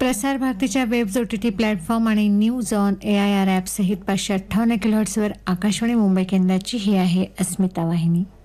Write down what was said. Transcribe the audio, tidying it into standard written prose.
प्रसार भारतीच्या web OTT platform आणि न्यूज ऑन AIR ॲप सहित 558 किलोहर्ट्झवर आकाशवाणी मुंबई केंद्राची ही आहे अस्मिता वाहिनी.